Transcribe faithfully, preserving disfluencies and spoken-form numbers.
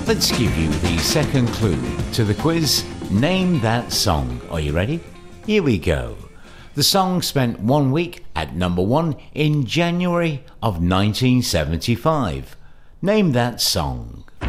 Let's give you the second clue to the quiz. Name that song. Are you ready? Here we go. The song spent one week at number one in January of nineteen seventy-five. Name that song.